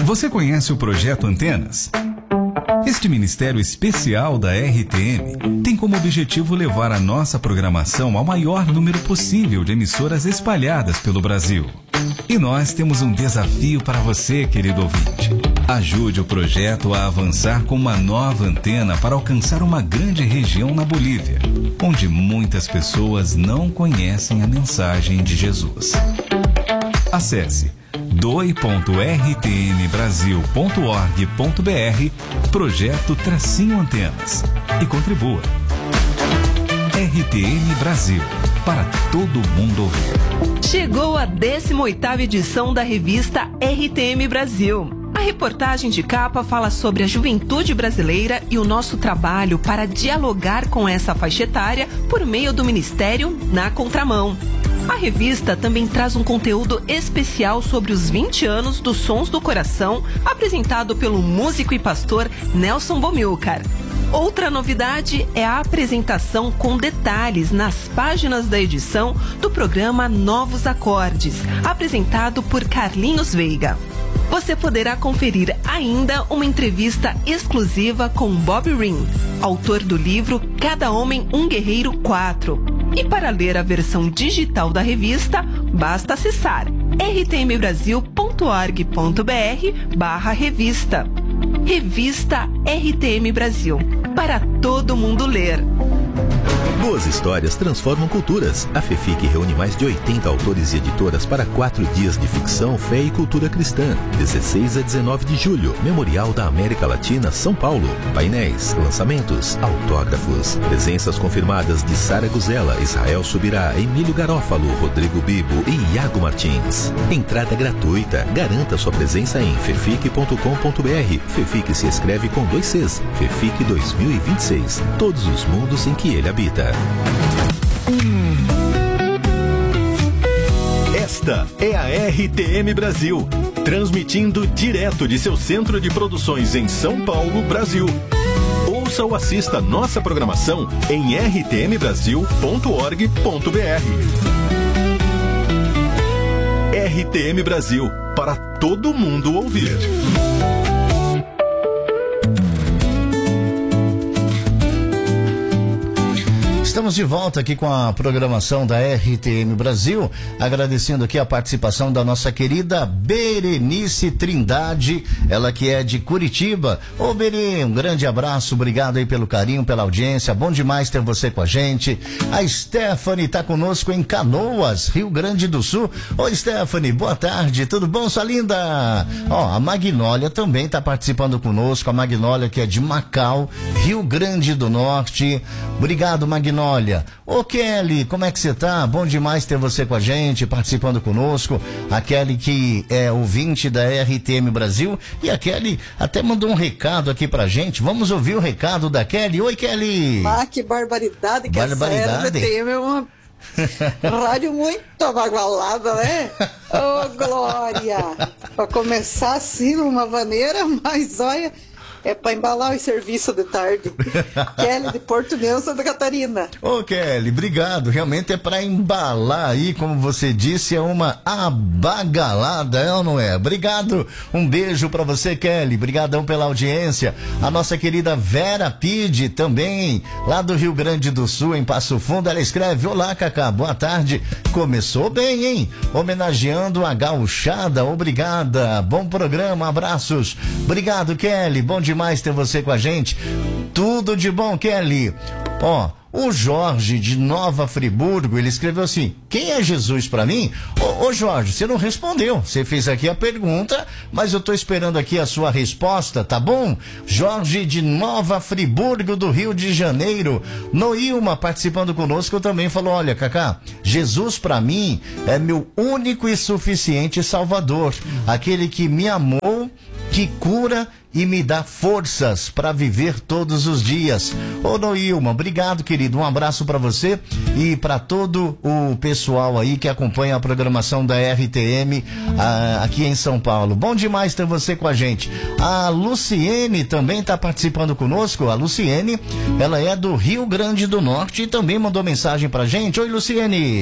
Você conhece o Projeto Antenas? Este ministério especial da RTM tem como objetivo levar a nossa programação ao maior número possível de emissoras espalhadas pelo Brasil. E nós temos um desafio para você, querido ouvinte. Ajude o projeto a avançar com uma nova antena para alcançar uma grande região na Bolívia, onde muitas pessoas não conhecem a mensagem de Jesus. Acesse doi.rtmbrasil.org.br Projeto-Antenas e contribua. RTM Brasil, para todo mundo ouvir. Chegou a 18ª edição da revista RTM Brasil. A reportagem de capa fala sobre a juventude brasileira e o nosso trabalho para dialogar com essa faixa etária por meio do Ministério Na Contramão. A revista também traz um conteúdo especial sobre os 20 anos dos Sons do Coração, apresentado pelo músico e pastor Nelson Bomilcar. Outra novidade é a apresentação com detalhes nas páginas da edição do programa Novos Acordes, apresentado por Carlinhos Veiga. Você poderá conferir ainda uma entrevista exclusiva com Bob Ring, autor do livro Cada Homem um Guerreiro 4. E para ler a versão digital da revista, basta acessar rtmbrasil.org.br/revista. Revista RTM Brasil, para todo mundo ler. Boas histórias transformam culturas. A FEFIC reúne mais de 80 autores e editoras para 4 dias de ficção, fé e cultura cristã. 16 a 19 de julho, Memorial da América Latina, São Paulo. Painéis, lançamentos, autógrafos. Presenças confirmadas de Sara Guzela, Israel Subirá, Emílio Garófalo, Rodrigo Bibo e Iago Martins. Entrada gratuita. Garanta sua presença em fefic.com.br. FEFIC se escreve com 2 Cs. FEFIC 2026. Todos os mundos em que ele habita. Esta é a RTM Brasil, transmitindo direto de seu centro de produções em São Paulo, Brasil. Ouça ou assista nossa programação em rtmbrasil.org.br. RTM Brasil, para todo mundo ouvir. Estamos de volta aqui com a programação da RTM Brasil, agradecendo aqui a participação da nossa querida Berenice Trindade, ela que é de Curitiba. Ô Beri, um grande abraço, obrigado aí pelo carinho, pela audiência, bom demais ter você com a gente. A Stephanie tá conosco em Canoas, Rio Grande do Sul. Oi Stephanie, boa tarde, tudo bom, sua linda? Ó, a Magnólia também tá participando conosco, a Magnólia que é de Macau, Rio Grande do Norte. Obrigado, Magnólia. Ô Kelly, como é que você tá? Bom demais ter você com a gente, participando conosco. A Kelly que é ouvinte da RTM Brasil, e a Kelly até mandou um recado aqui pra gente. Vamos ouvir o recado da Kelly. Oi, Kelly! Ah, que barbaridade que barbaridade. A RTM é uma rádio muito abagualada, né? Ô, Glória! Pra começar assim, numa maneira, mas olha... É para embalar o serviço de tarde. Kelly de Porto Neto, Santa Catarina. Ô Kelly, obrigado. Realmente é para embalar aí, como você disse, é uma abagalada, é ou não é? Obrigado. Um beijo para você, Kelly. Obrigadão pela audiência. A nossa querida Vera Pide, também, lá do Rio Grande do Sul, em Passo Fundo, ela escreve: olá, Cacá, boa tarde. Começou bem, hein? Homenageando a gauchada. Obrigada. Bom programa, abraços. Obrigado, Kelly. Bom demais ter você com a gente. Tudo de bom, Kelly. Ó, o Jorge de Nova Friburgo, ele escreveu assim: quem é Jesus pra mim? Ô Jorge, você não respondeu. Você fez aqui a pergunta, mas eu tô esperando aqui a sua resposta, tá bom? Jorge de Nova Friburgo, do Rio de Janeiro. Noilma, participando conosco, também falou: olha, Cacá, Jesus pra mim é meu único e suficiente Salvador, aquele que me amou, que cura e me dá forças para viver todos os dias. Ô Noilma, obrigado, querido, um abraço para você e para todo o pessoal aí que acompanha a programação da RTM aqui em São Paulo. Bom demais ter você com a gente. A Luciene também está participando conosco. A Luciene, ela é do Rio Grande do Norte e também mandou mensagem pra gente. Oi, Luciene.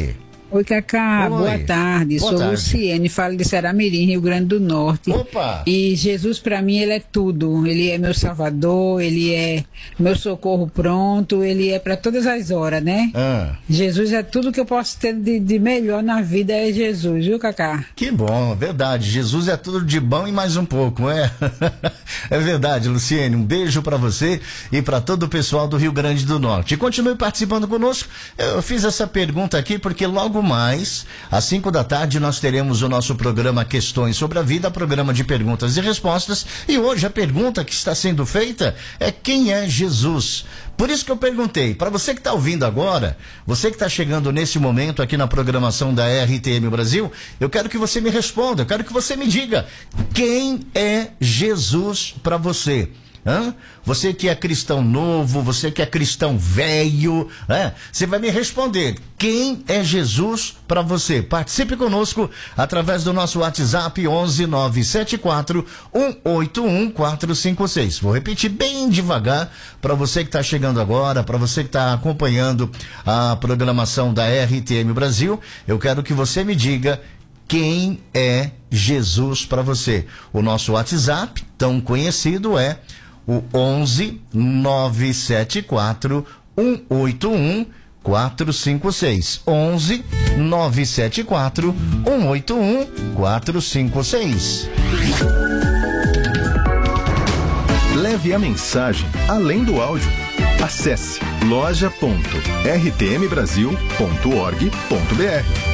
Oi, Cacá, Oi. boa tarde. Boa Sou tarde. Luciene, falo de Ceramirim, Rio Grande do Norte. Opa! E Jesus, para mim, ele é tudo. Ele é meu salvador, ele é meu socorro pronto, ele é para todas as horas, né? Jesus é tudo que eu posso ter de melhor na vida, é Jesus, viu, Cacá? Que bom, verdade. Jesus é tudo de bom e mais um pouco, não é? É verdade, Luciene. Um beijo para você e para todo o pessoal do Rio Grande do Norte. E continue participando conosco. Eu fiz essa pergunta aqui porque logo mais, às 5 da tarde, nós teremos o nosso programa Questões sobre a Vida, programa de perguntas e respostas. E hoje a pergunta que está sendo feita é: quem é Jesus? Por isso que eu perguntei, para você que está ouvindo agora, você que está chegando nesse momento aqui na programação da RTM Brasil, eu quero que você me responda, eu quero que você me diga, quem é Jesus para você? Você que é cristão novo, você que é cristão velho, né? Você vai me responder, quem é Jesus para você? Participe conosco através do nosso WhatsApp 11974 181 456. Vou repetir bem devagar para você que está chegando agora, para você que está acompanhando a programação da RTM Brasil. Eu quero que você me diga quem é Jesus para você. O nosso WhatsApp, tão conhecido, é o 11 974 181 456. 11 974 181 456. Leve a mensagem além do áudio. Acesse loja.rtmbrasil.org.br.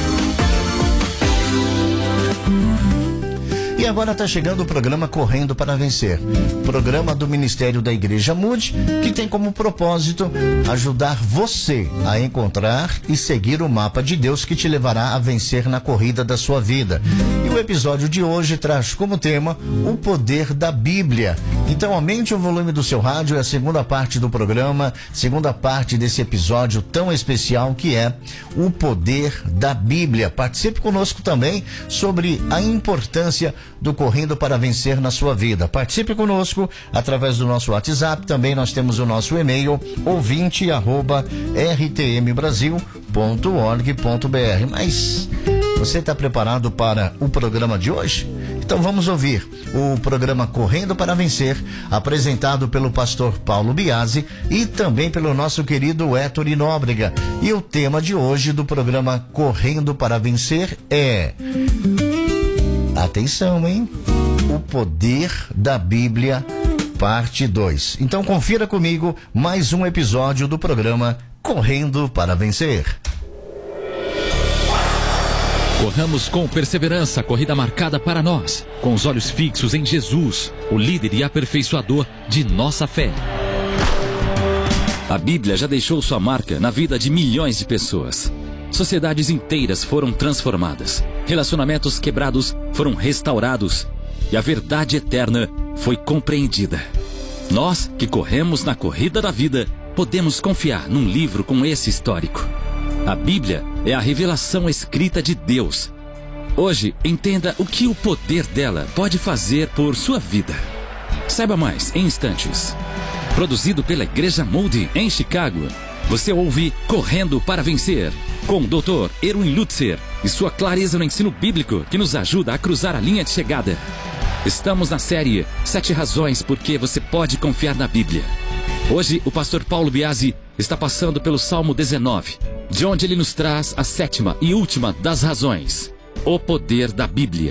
E agora está chegando o programa Correndo para Vencer, programa do Ministério da Igreja Mude, que tem como propósito ajudar você a encontrar e seguir o mapa de Deus que te levará a vencer na corrida da sua vida. E o episódio de hoje traz como tema o poder da Bíblia. Então aumente o volume do seu rádio, é a segunda parte do programa, segunda parte desse episódio tão especial que é o poder da Bíblia. Participe conosco também sobre a importância do Correndo para Vencer na sua vida. Participe conosco através do nosso WhatsApp. Também nós temos o nosso e-mail ouvinte@rtmbrasil.org.br. Mas você está preparado para o programa de hoje? Então vamos ouvir o programa Correndo para Vencer, apresentado pelo pastor Paulo Biasi e também pelo nosso querido Héctor Nóbrega. E o tema de hoje do programa Correndo para Vencer é... Atenção, hein? O poder da Bíblia, parte 2. Então confira comigo mais um episódio do programa Correndo para Vencer. Corramos com perseverança a corrida marcada para nós, com os olhos fixos em Jesus, o líder e aperfeiçoador de nossa fé. A Bíblia já deixou sua marca na vida de milhões de pessoas. Sociedades inteiras foram transformadas, relacionamentos quebrados foram restaurados e a verdade eterna foi compreendida. Nós, que corremos na corrida da vida, podemos confiar num livro com esse histórico. A Bíblia é a revelação escrita de Deus. Hoje, entenda o que o poder dela pode fazer por sua vida. Saiba mais em instantes. Produzido pela Igreja Moody em Chicago, você ouve Correndo para Vencer, com o Dr. Erwin Lutzer e sua clareza no ensino bíblico que nos ajuda a cruzar a linha de chegada. Estamos na série 7 razões por que você pode confiar na Bíblia. Hoje, o pastor Paulo Biasi está passando pelo Salmo 19, de onde ele nos traz a 7ª e última das razões: o poder da Bíblia.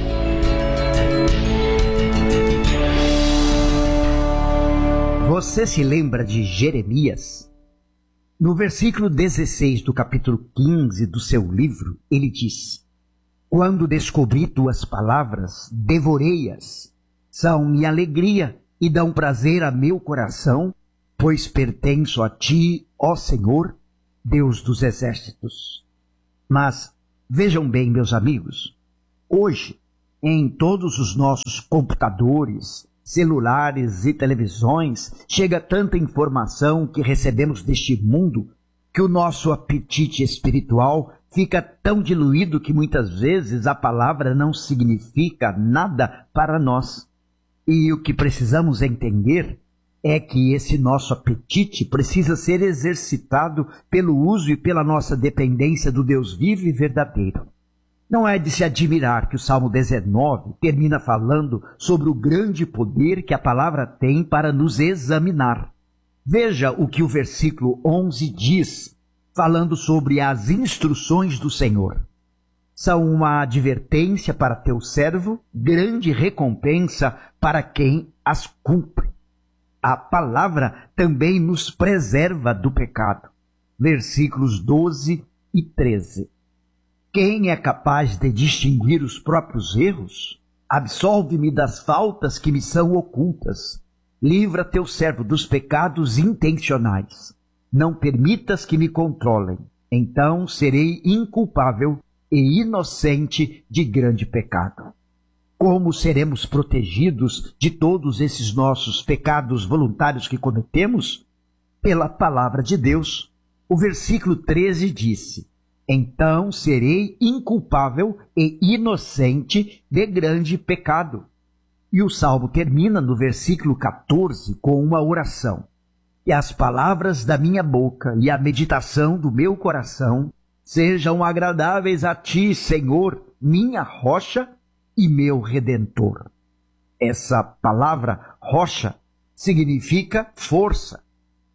Você se lembra de Jeremias? No versículo 16 do capítulo 15 do seu livro, ele diz: Quando descobri tuas palavras, devorei-as. São minha alegria e dão prazer a meu coração, pois pertenço a ti, ó Senhor, Deus dos exércitos. Mas, vejam bem, meus amigos, hoje, em todos os nossos computadores, celulares e televisões, chega tanta informação que recebemos deste mundo que o nosso apetite espiritual fica tão diluído que muitas vezes a palavra não significa nada para nós. E o que precisamos entender é que esse nosso apetite precisa ser exercitado pelo uso e pela nossa dependência do Deus vivo e verdadeiro. Não é de se admirar que o Salmo 19 termina falando sobre o grande poder que a palavra tem para nos examinar. Veja o que o versículo 11 diz, falando sobre as instruções do Senhor. São uma advertência para teu servo, grande recompensa para quem as cumpre. A palavra também nos preserva do pecado. Versículos 12 e 13. Quem é capaz de distinguir os próprios erros? Absolve-me das faltas que me são ocultas. Livra teu servo dos pecados intencionais. Não permitas que me controlem. Então serei inculpável e inocente de grande pecado. Como seremos protegidos de todos esses nossos pecados voluntários que cometemos? Pela palavra de Deus. O versículo 13 disse: então serei inculpável e inocente de grande pecado. E o salmo termina no versículo 14 com uma oração. E as palavras da minha boca e a meditação do meu coração sejam agradáveis a ti, Senhor, minha rocha e meu redentor. Essa palavra rocha significa força.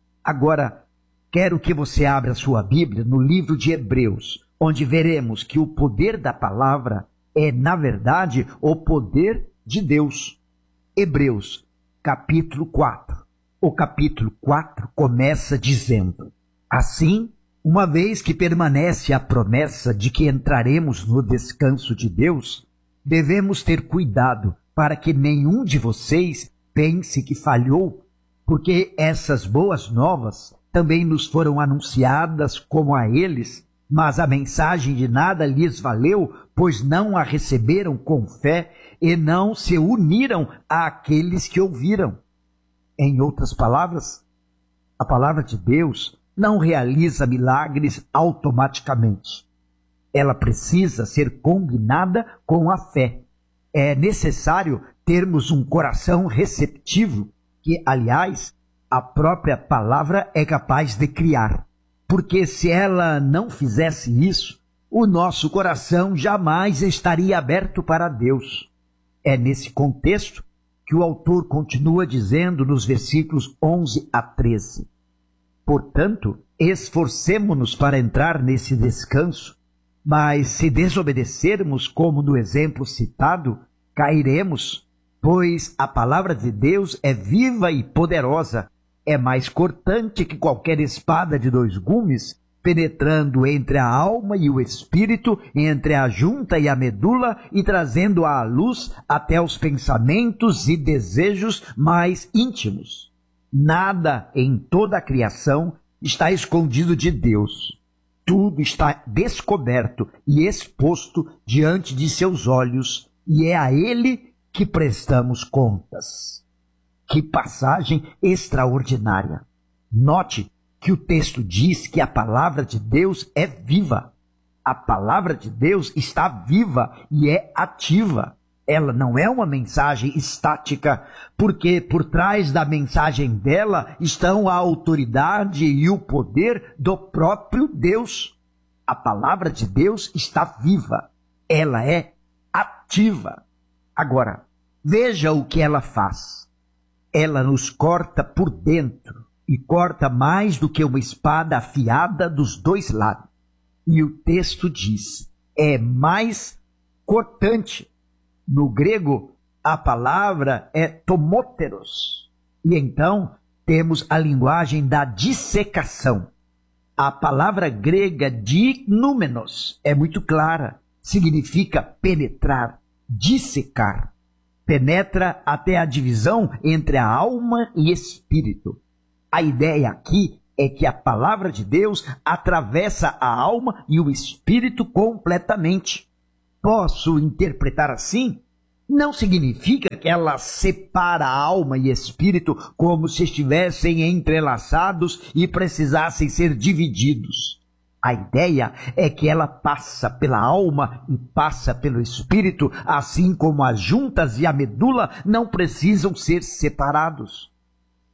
Agora, quero que você abra sua Bíblia no livro de Hebreus, onde veremos que o poder da palavra é, na verdade, o poder de Deus. Hebreus, capítulo 4. O capítulo 4 começa dizendo: assim, uma vez que permanece a promessa de que entraremos no descanso de Deus, devemos ter cuidado para que nenhum de vocês pense que falhou, porque essas boas novas também nos foram anunciadas como a eles, mas a mensagem de nada lhes valeu, pois não a receberam com fé e não se uniram àqueles que ouviram. Em outras palavras, a palavra de Deus não realiza milagres automaticamente. Ela precisa ser combinada com a fé. É necessário termos um coração receptivo, que, aliás, a própria palavra é capaz de criar. Porque se ela não fizesse isso, o nosso coração jamais estaria aberto para Deus. É nesse contexto que o autor continua dizendo nos versículos 11 a 13. Portanto, esforcemo-nos para entrar nesse descanso, mas se desobedecermos, como no exemplo citado, cairemos, pois a palavra de Deus é viva e poderosa, é mais cortante que qualquer espada de 2 gumes, penetrando entre a alma e o espírito, entre a junta e a medula, e trazendo à luz até os pensamentos e desejos mais íntimos. Nada em toda a criação está escondido de Deus. Tudo está descoberto e exposto diante de seus olhos, e é a Ele que prestamos contas. Que passagem extraordinária! Note que o texto diz que a palavra de Deus é viva. A palavra de Deus está viva e é ativa. Ela não é uma mensagem estática, porque por trás da mensagem dela estão a autoridade e o poder do próprio Deus. A palavra de Deus está viva. Ela é ativa. Agora, veja o que ela faz. Ela nos corta por dentro. E corta mais do que uma espada afiada dos 2 lados. E o texto diz, é mais cortante. No grego, a palavra é tomóteros. E então, temos a linguagem da dissecação. A palavra grega dinúmenos é muito clara. Significa penetrar, dissecar. Penetra até a divisão entre a alma e espírito. A ideia aqui é que a palavra de Deus atravessa a alma e o espírito completamente. Posso interpretar assim? Não significa que ela separa a alma e espírito como se estivessem entrelaçados e precisassem ser divididos. A ideia é que ela passa pela alma e passa pelo espírito, assim como as juntas e a medula não precisam ser separados.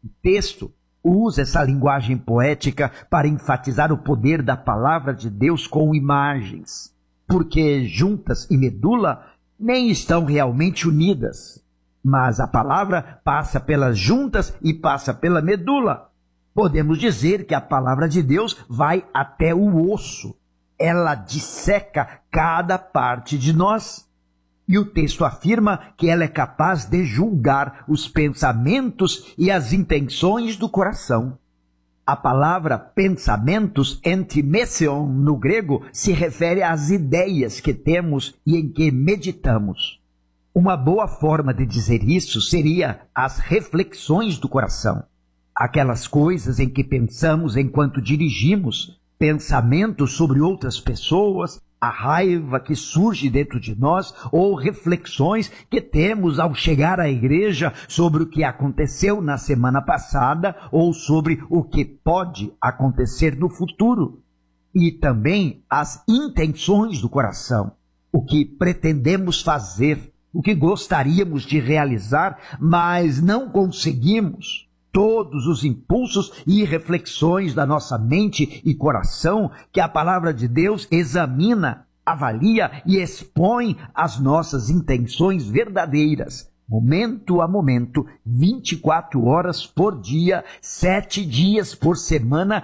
O texto usa essa linguagem poética para enfatizar o poder da palavra de Deus com imagens, porque juntas e medula nem estão realmente unidas, mas a palavra passa pelas juntas e passa pela medula. Podemos dizer que a palavra de Deus vai até o osso, ela disseca cada parte de nós. E o texto afirma que ela é capaz de julgar os pensamentos e as intenções do coração. A palavra pensamentos, entimesion, no grego, se refere às ideias que temos e em que meditamos. Uma boa forma de dizer isso seria as reflexões do coração. Aquelas coisas em que pensamos enquanto dirigimos, pensamentos sobre outras pessoas, a raiva que surge dentro de nós ou reflexões que temos ao chegar à igreja sobre o que aconteceu na semana passada ou sobre o que pode acontecer no futuro. E também as intenções do coração, o que pretendemos fazer, o que gostaríamos de realizar, mas não conseguimos. Todos os impulsos e reflexões da nossa mente e coração que a palavra de Deus examina, avalia e expõe as nossas intenções verdadeiras, momento a momento, 24 horas por dia, 7 dias por semana,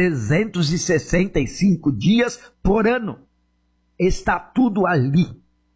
365 dias por ano. Está tudo ali.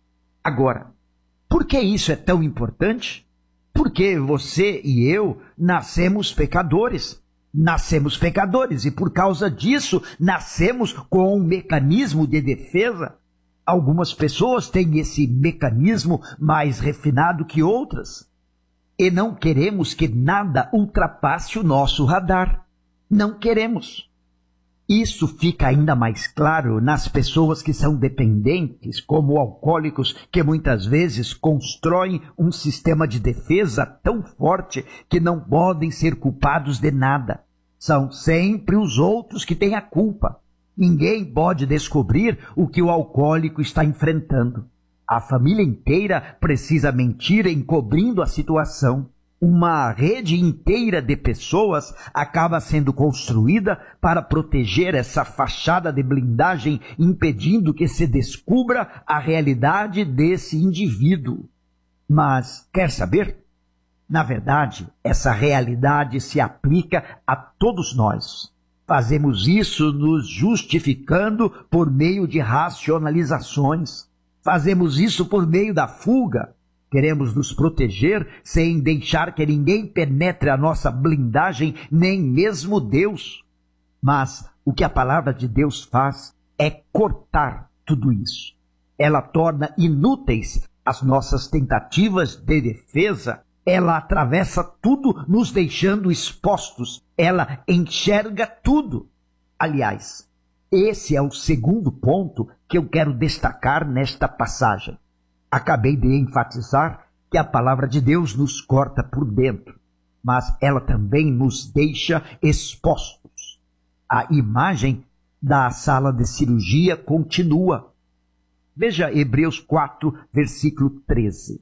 Agora, por que isso é tão importante? Porque você e eu nascemos pecadores. Nascemos pecadores e por causa disso nascemos com um mecanismo de defesa. Algumas pessoas têm esse mecanismo mais refinado que outras. E não queremos que nada ultrapasse o nosso radar. Não queremos. Isso fica ainda mais claro nas pessoas que são dependentes, como alcoólicos, que muitas vezes constroem um sistema de defesa tão forte que não podem ser culpados de nada. São sempre os outros que têm a culpa. Ninguém pode descobrir o que o alcoólico está enfrentando. A família inteira precisa mentir encobrindo a situação. Uma rede inteira de pessoas acaba sendo construída para proteger essa fachada de blindagem, impedindo que se descubra a realidade desse indivíduo. Mas, quer saber? Na verdade, essa realidade se aplica a todos nós. Fazemos isso nos justificando por meio de racionalizações. Fazemos isso por meio da fuga. Queremos nos proteger sem deixar que ninguém penetre a nossa blindagem, nem mesmo Deus. Mas o que a palavra de Deus faz é cortar tudo isso. Ela torna inúteis as nossas tentativas de defesa. Ela atravessa tudo, nos deixando expostos. Ela enxerga tudo. Aliás, esse é o segundo ponto que eu quero destacar nesta passagem. Acabei de enfatizar que a palavra de Deus nos corta por dentro, mas ela também nos deixa expostos. A imagem da sala de cirurgia continua. Veja Hebreus 4, versículo 13.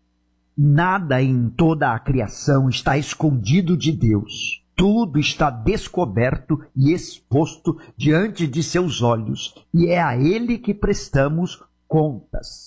Nada em toda a criação está escondido de Deus. Tudo está descoberto e exposto diante de seus olhos, e é a Ele que prestamos contas.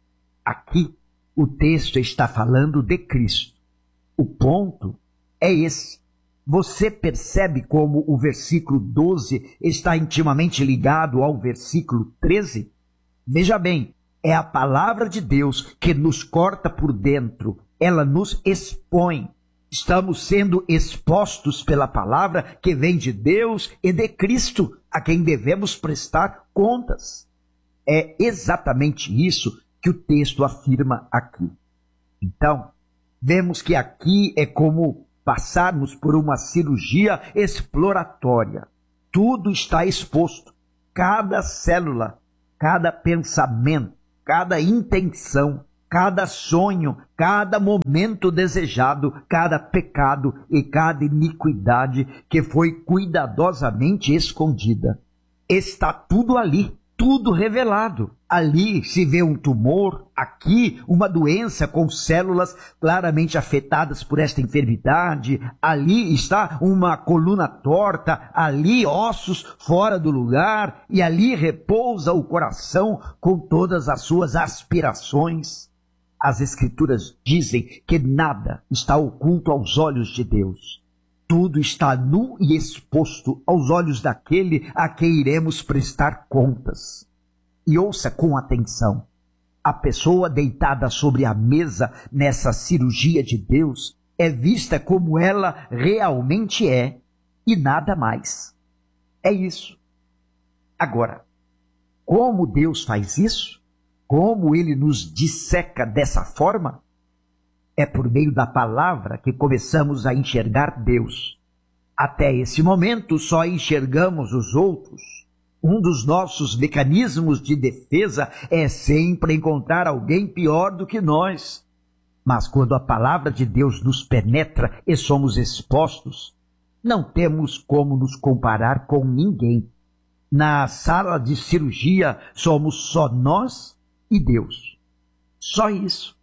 Aqui, o texto está falando de Cristo. O ponto é esse. Você percebe como o versículo 12 está intimamente ligado ao versículo 13? Veja bem, é a palavra de Deus que nos corta por dentro. Ela nos expõe. Estamos sendo expostos pela palavra que vem de Deus e de Cristo, a quem devemos prestar contas. É exatamente isso que o texto afirma aqui. Então, vemos que aqui é como passarmos por uma cirurgia exploratória. Tudo está exposto. Cada célula, cada pensamento, cada intenção, cada sonho, cada momento desejado, cada pecado e cada iniquidade que foi cuidadosamente escondida. Está tudo ali. tudo revelado. Ali se vê um tumor, aqui uma doença com células claramente afetadas por esta enfermidade, ali está uma coluna torta, ali ossos fora do lugar, e ali repousa o coração com todas as suas aspirações. As Escrituras dizem que nada está oculto aos olhos de Deus. Tudo está nu e exposto aos olhos daquele a quem iremos prestar contas. E ouça com atenção, a pessoa deitada sobre a mesa nessa cirurgia de Deus é vista como ela realmente é e nada mais. É isso. Agora, como Deus faz isso? Como Ele nos disseca dessa forma? É por meio da palavra que começamos a enxergar Deus. Até esse momento só enxergamos os outros. Um dos nossos mecanismos de defesa é sempre encontrar alguém pior do que nós. Mas quando a palavra de Deus nos penetra e somos expostos, não temos como nos comparar com ninguém. Na sala de cirurgia somos só nós e Deus. Só isso.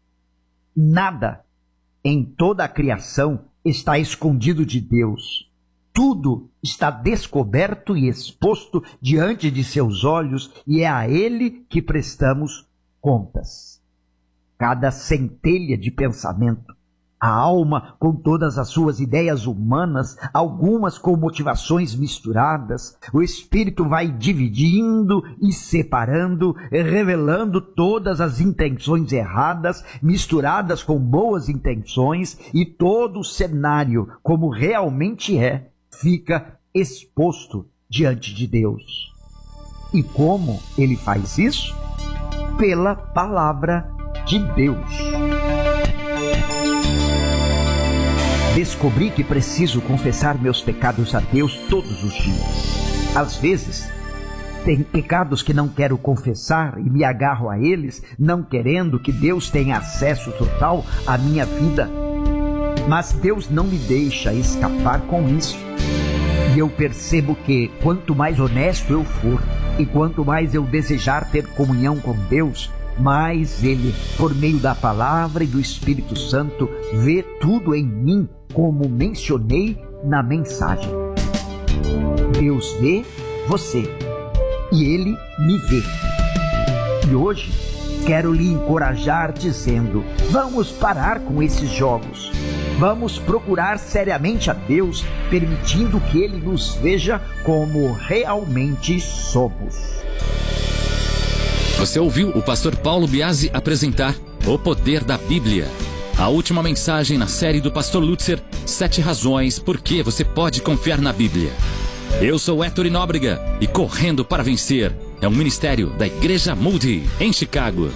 Nada em toda a criação está escondido de Deus. Tudo está descoberto e exposto diante de seus olhos e é a Ele que prestamos contas. Cada centelha de pensamento, a alma com todas as suas ideias humanas, algumas com motivações misturadas, o espírito vai dividindo e separando, revelando todas as intenções erradas, misturadas com boas intenções, e todo o cenário, como realmente é, fica exposto diante de Deus. E como Ele faz isso? Pela palavra de Deus. Descobri que preciso confessar meus pecados a Deus todos os dias. Às vezes, tem pecados que não quero confessar e me agarro a eles, não querendo que Deus tenha acesso total à minha vida. Mas Deus não me deixa escapar com isso. E eu percebo que quanto mais honesto eu for e quanto mais eu desejar ter comunhão com Deus, mais Ele, por meio da palavra e do Espírito Santo, vê tudo em mim, como mencionei na mensagem. Deus vê você e Ele me vê. E hoje quero lhe encorajar dizendo: vamos parar com esses jogos. Vamos procurar seriamente a Deus, permitindo que Ele nos veja como realmente somos. Você ouviu o pastor Paulo Biasi apresentar O Poder da Bíblia. A última mensagem na série do pastor Lutzer, 7 razões por que você pode confiar na Bíblia. Eu sou Héctor Nóbrega e Correndo para Vencer é um ministério da Igreja Moody, em Chicago.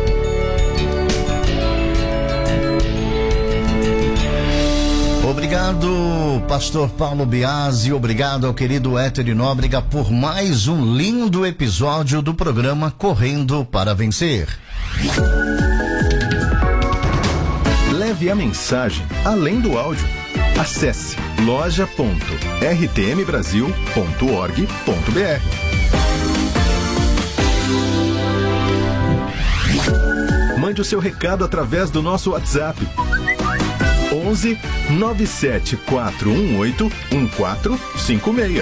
Obrigado, pastor Paulo Biasi, obrigado ao querido Héctor Nóbrega por mais um lindo episódio do programa Correndo para Vencer. Leve a mensagem além do áudio. Acesse loja.rtmbrasil.org.br. Mande o seu recado através do nosso WhatsApp. 11 97418 1456.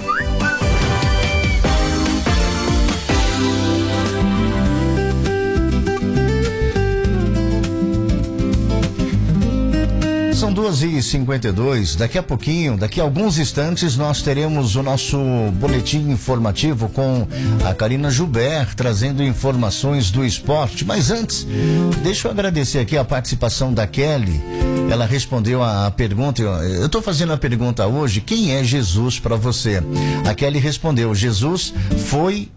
São 2h52, daqui a pouquinho, daqui a alguns instantes, nós teremos o nosso boletim informativo com a Karina Joubert, trazendo informações do esporte. Mas antes, deixa eu agradecer aqui a participação da Kelly. Ela respondeu a pergunta, eu estou fazendo a pergunta hoje: quem é Jesus para você? A Kelly respondeu: Jesus foi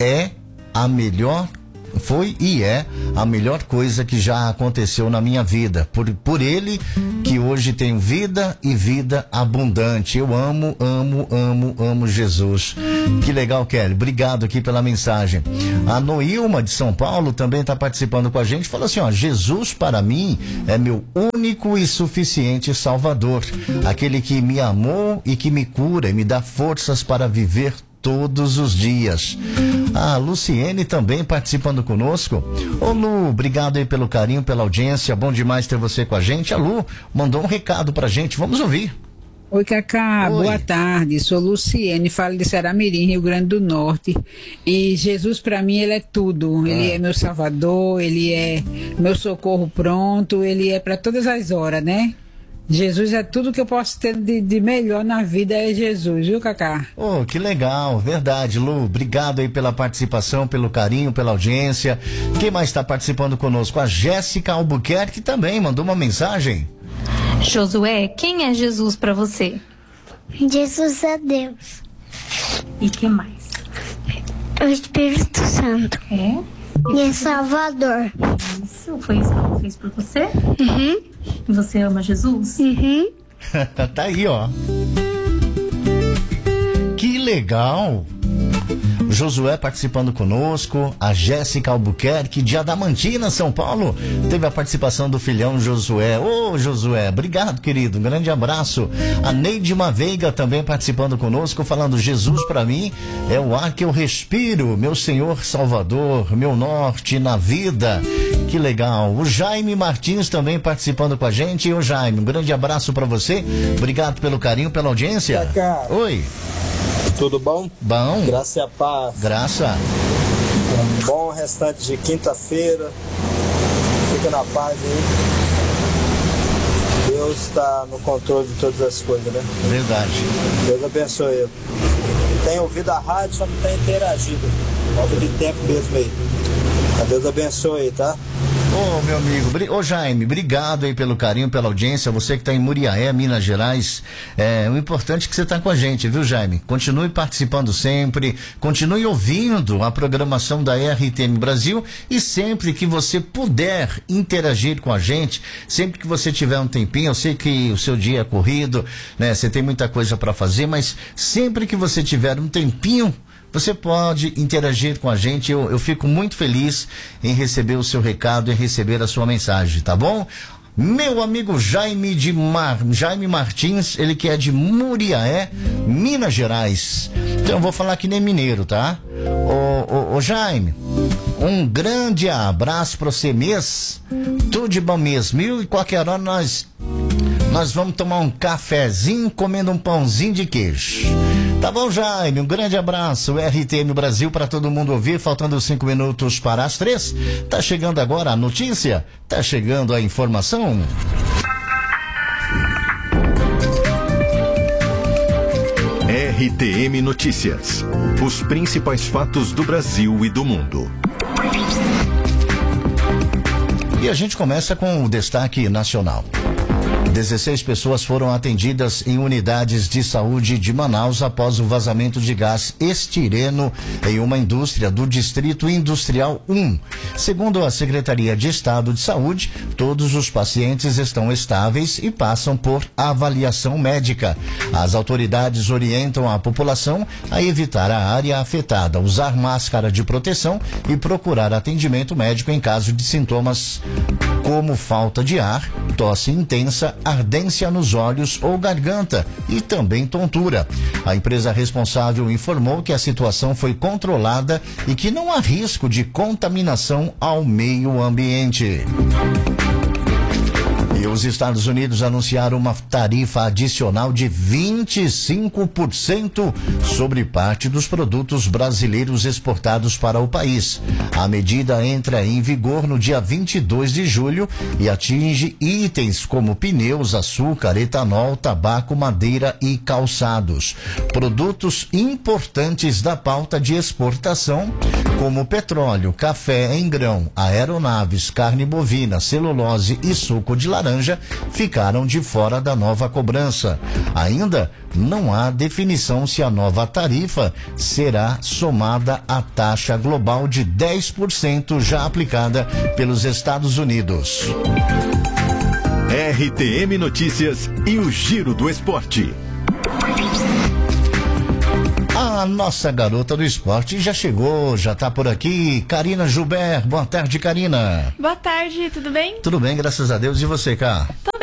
e é a melhor coisa que já aconteceu na minha vida. Por ele que hoje tenho vida e vida abundante. Eu amo Jesus. Que legal, Kelly. Obrigado aqui pela mensagem. A Noilma de São Paulo também está participando com a gente. Falou assim, Jesus para mim é meu único e suficiente Salvador. Aquele que me amou e que me cura e me dá forças para viver todos os dias. A Luciene também participando conosco. Ô Lu, obrigado aí pelo carinho, pela audiência, bom demais ter você com a gente. A Lu mandou um recado pra gente, vamos ouvir. Oi, Cacá, Oi. Boa tarde, sou Luciene, falo de Saramirim, Rio Grande do Norte, e Jesus para mim, ele é tudo, ele é meu salvador, ele é meu socorro pronto, ele é para todas as horas, né? Jesus é tudo que eu posso ter de melhor na vida, é Jesus, viu, Cacá? Oh, que legal, verdade, Lu, obrigado aí pela participação, pelo carinho, pela audiência. Quem mais está participando conosco? A Jéssica Albuquerque também mandou uma mensagem. Josué, quem é Jesus para você? Jesus é Deus. E que mais? O Espírito Santo. É? E é Salvador. Isso, foi isso que ele fez por você? Uhum. E você ama Jesus? Uhum. Tá aí, ó. Que legal. O Josué participando conosco, a Jéssica Albuquerque de Adamantina, São Paulo, teve a participação do filhão Josué. Ô, Josué, obrigado, querido, um grande abraço. A Neide Maveiga também participando conosco, falando: Jesus para mim é o ar que eu respiro, meu Senhor Salvador, meu norte na vida. Que legal. O Jaime Martins também participando com a gente. E o Jaime, um grande abraço para você, obrigado pelo carinho, pela audiência. Oi. Tudo bom? Bom. Graça e a paz. Graça. Um bom restante de quinta-feira. Fica na paz aí. Deus está no controle de todas as coisas, né? Verdade. Deus abençoe. Tenho ouvido a rádio, só não tenho interagido. Falta de tempo mesmo aí. Deus abençoe, tá? Ô, meu amigo, ô Jaime, obrigado aí pelo carinho, pela audiência, você que está em Muriaé, Minas Gerais, o importante é que você está com a gente, viu, Jaime? Continue participando sempre, continue ouvindo a programação da RTM Brasil e sempre que você puder interagir com a gente, sempre que você tiver um tempinho, eu sei que o seu dia é corrido, né? Você tem muita coisa para fazer, mas sempre que você tiver um tempinho, você pode interagir com a gente, eu fico muito feliz em receber o seu recado, em receber a sua mensagem, tá bom? Meu amigo Jaime Martins, ele que é de Muriaé, Minas Gerais. Então eu vou falar que nem mineiro, tá? Ô Jaime, um grande abraço pra você mesmo, tudo de bom mesmo, e qualquer hora nós vamos tomar um cafezinho comendo um pãozinho de queijo. Tá bom, Jaime? Um grande abraço. RTM Brasil para todo mundo ouvir. Faltando 5 minutos para as 3. Tá chegando agora a notícia. Tá chegando a informação. RTM Notícias. Os principais fatos do Brasil e do mundo. E a gente começa com o destaque nacional. 16 pessoas foram atendidas em unidades de saúde de Manaus após o vazamento de gás estireno em uma indústria do Distrito Industrial 1. Segundo a Secretaria de Estado de Saúde, todos os pacientes estão estáveis e passam por avaliação médica. As autoridades orientam a população a evitar a área afetada, usar máscara de proteção e procurar atendimento médico em caso de sintomas como falta de ar, tosse intensa, ardência nos olhos ou garganta e também tontura. A empresa responsável informou que a situação foi controlada e que não há risco de contaminação ao meio ambiente. E os Estados Unidos anunciaram uma tarifa adicional de 25% sobre parte dos produtos brasileiros exportados para o país. A medida entra em vigor no dia 22 de julho e atinge itens como pneus, açúcar, etanol, tabaco, madeira e calçados. Produtos importantes da pauta de exportação, como petróleo, café em grão, aeronaves, carne bovina, celulose e suco de laranja, ficaram de fora da nova cobrança. Ainda não há definição se a nova tarifa será somada à taxa global de 10% já aplicada pelos Estados Unidos. RTM Notícias e o Giro do Esporte. A nossa garota do esporte já chegou, já tá por aqui. Karina Gilbert, boa tarde, Karina. Boa tarde, tudo bem? Tudo bem, graças a Deus. E você, Cá? Tô bem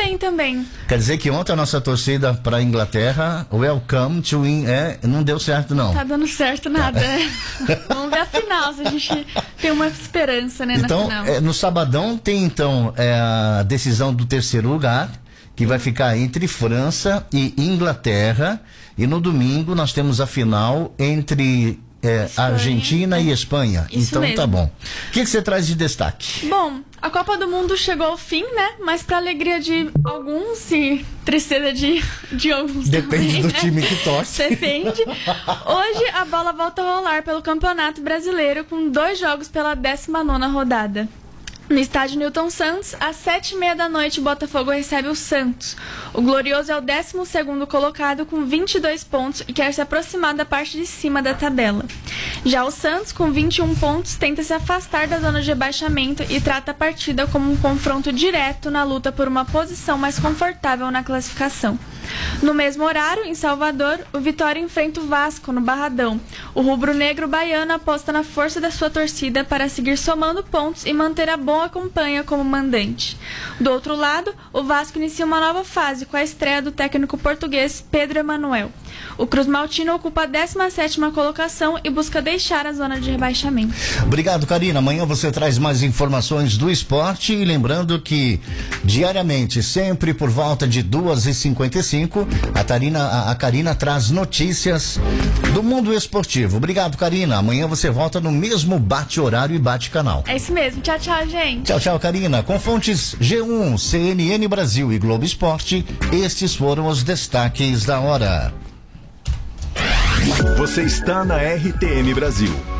bem também. Quer dizer que ontem a nossa torcida para a Inglaterra, welcome to win, não deu certo não. Não tá dando certo nada. Vamos ver a final, se a gente tem uma esperança, né, então, na final. No sabadão tem então a decisão do terceiro lugar, que vai ficar entre França e Inglaterra, e no domingo nós temos a final entre Argentina e Espanha. Isso então mesmo. Tá bom. O que você traz de destaque? Bom, a Copa do Mundo chegou ao fim, né? Mas para alegria de alguns e tristeza de alguns. Depende também, do né? time que torce. Depende. Hoje a bola volta a rolar pelo Campeonato Brasileiro com 2 jogos pela 19ª rodada. No estádio Newton Santos, às 7h30 da noite, o Botafogo recebe o Santos. O Glorioso é o 12º colocado com 22 pontos e quer se aproximar da parte de cima da tabela. Já o Santos, com 21 pontos, tenta se afastar da zona de rebaixamento e trata a partida como um confronto direto na luta por uma posição mais confortável na classificação. No mesmo horário, em Salvador, o Vitória enfrenta o Vasco no Barradão. O rubro-negro baiano aposta na força da sua torcida para seguir somando pontos e manter a boa campanha como mandante. Do outro lado, o Vasco inicia uma nova fase com a estreia do técnico português Pedro Emanuel. O Cruz Maltino ocupa a 17ª colocação e busca deixar a zona de rebaixamento. Obrigado, Karina. Amanhã você traz mais informações do esporte e lembrando que diariamente, sempre por volta de 2h55, a Karina traz notícias do mundo esportivo. Obrigado, Karina. Amanhã você volta no mesmo bate-horário e bate-canal. É isso mesmo. Tchau, tchau, gente. Tchau, tchau, Karina. Com fontes G1, CNN Brasil e Globo Esporte, estes foram os destaques da hora. Você está na RTM Brasil.